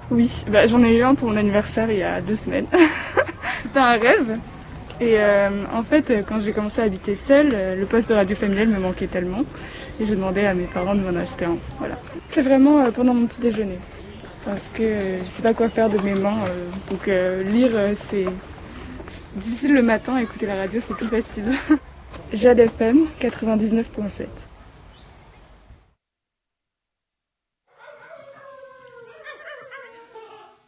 Oui, j'en ai eu un pour mon anniversaire il y a 2 semaines. C'était un rêve. Et en fait, quand j'ai commencé à habiter seule, le poste de radio familiale me manquait tellement. Et j'ai demandé à mes parents de m'en acheter un. Voilà. C'est vraiment pendant mon petit déjeuner. Parce que je sais pas quoi faire de mes mains. Donc lire, c'est difficile le matin. Écouter la radio, c'est plus facile. Jade FM 99.7.